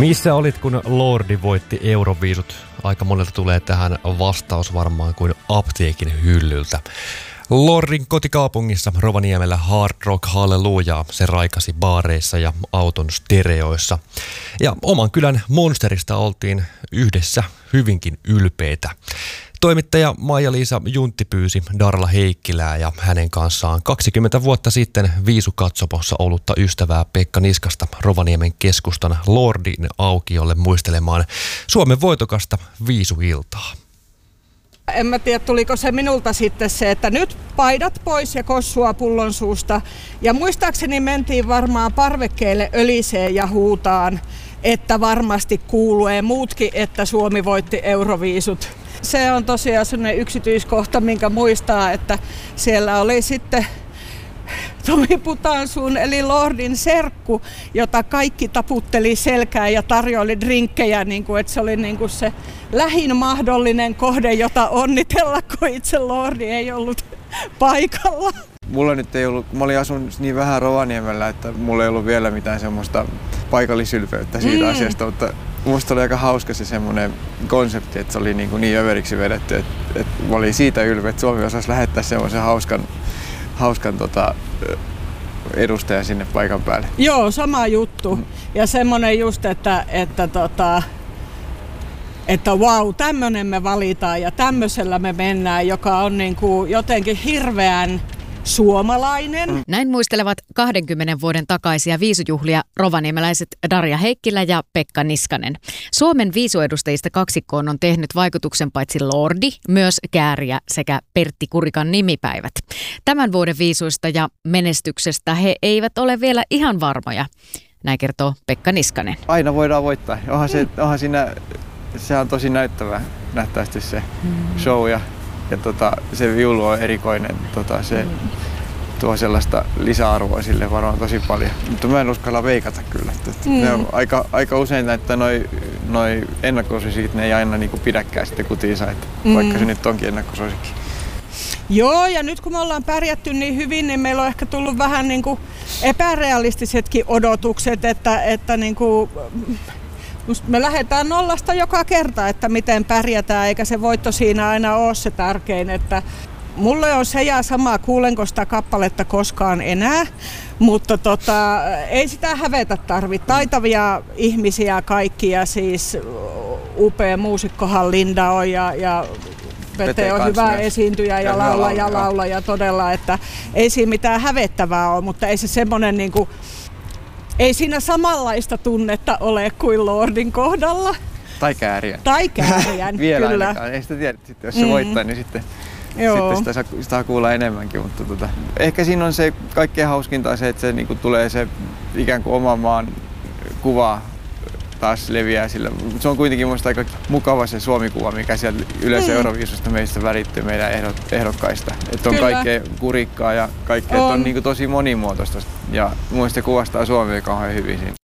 Missä olit, kun Lordi voitti Euroviisut? Aika monelta tulee tähän vastaus varmaan kuin apteekin hyllyltä. Lordin kotikaupungissa Rovaniemellä Hard Rock Hallelujah se raikasi baareissa ja auton stereoissa. Ja oman kylän Monsterista oltiin yhdessä hyvinkin ylpeitä. Toimittaja Maija-Liisa Juntti pyysi Darla Heikkilää ja hänen kanssaan 20 vuotta sitten viisukatsomossa ollutta ystävää Pekka Niskasta Rovaniemen keskustan Lordin aukiolle muistelemaan Suomen voitokasta viisuiltaa. En mä tiedä, tuliko se minulta sitten se, että nyt paidat pois ja kossua pullon suusta. Ja muistaakseni mentiin varmaan parvekkeelle öliseen ja huutaan, että varmasti kuulee muutkin, että Suomi voitti Euroviisut. Se on tosiaan sellainen yksityiskohta, minkä muistaa, että siellä oli sitten Tomi Putansuun eli Lordin serkku, jota kaikki taputteli selkään ja tarjoili drinkkejä, niin kuin, että se oli niin kuin se lähin mahdollinen kohde, jota onnitella, kun itse Lordi ei ollut paikalla. Mulla nyt ei ollut, mä olin asunut niin vähän Rovaniemellä, että mulla ei ollut vielä mitään semmoista paikallisylpeyttä siitä asiasta, mutta musta oli aika hauska se semmoinen konsepti, että se oli niin överiksi vedetty, että mä olin siitä ylpeä, että Suomi osasi lähettää semmoisen hauskan edustaja sinne paikan päälle. Joo, sama juttu. Ja semmoinen just, että vau, tämmöinen me valitaan ja tämmöisellä me mennään, joka on niin kuin jotenkin hirveän suomalainen. Näin muistelevat 20 vuoden takaisia viisujuhlia rovaniemeläiset Darja Heikkilä ja Pekka Niskanen. Suomen viisuedustajista kaksikkoon on tehnyt vaikutuksen paitsi Lordi, myös Kääriä sekä Pertti Kurikan nimipäivät. Tämän vuoden viisuista ja menestyksestä he eivät ole vielä ihan varmoja. Näin kertoo Pekka Niskanen. Aina voidaan voittaa. Onhan siinä, se on tosi nähtävästi se show ja se viulu on erikoinen, se tuo sellaista lisäarvoa sille varmaan tosi paljon. Mutta mä en uskalla veikata kyllä. Ne on aika usein, että noi ennakkosuosikit ne ei aina niinku pidäkään sitten kutiinsa, vaikka se nyt onkin ennakkosuosikki. Joo, ja nyt kun me ollaan pärjätty niin hyvin, niin meillä on ehkä tullut vähän niinku epärealistisetkin odotukset, että niinku me lähdetään nollasta joka kerta, että miten pärjätään, eikä se voitto siinä aina ole se tärkein. Että mulle on se ja sama, kuulenko sitä kappaletta koskaan enää, mutta ei sitä hävetä tarvitse. Taitavia ihmisiä kaikkia, siis upea muusikkohan Linda on ja Pete on hyvä esiintyjä ja laulaja todella, että ei siinä mitään hävettävää ole, mutta ei se semmoinen niinku ei siinä samanlaista tunnetta ole kuin Lordin kohdalla. Tai Kääriän. Vielä kyllä. Ainakaan. Ei sitä tiedä, sitten jos se voittaa, niin sitten sitä saa kuulla enemmänkin. Mutta ehkä siinä on se kaikkein hauskinta se, että se niinku tulee se ikään kuin oman maan kuva taas leviää sillä. Se on kuitenkin minusta aika mukava se Suomi-kuva, mikä sieltä yleensä Euroviisusta meistä värittyy meidän ehdokkaista. Että on kaikkea kurikkaa ja kaikkea, että on niinku tosi monimuotoista. Ja mun mielestä se kuvastaa Suomea kauhean hyvin siinä.